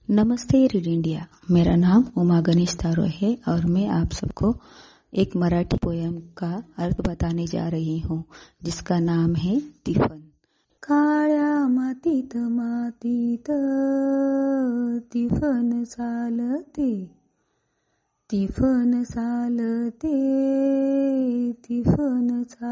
नमस्ते read India. मेरा नाम उमा गणेश तारो है और मैं आप सबको एक मराठी पोयम का अर्थ बताने जा रही हूँ, जिसका नाम है तिफन। काळ्या मातीत मातीत तिफन चालते, तिफन चालते, तिफन चालते।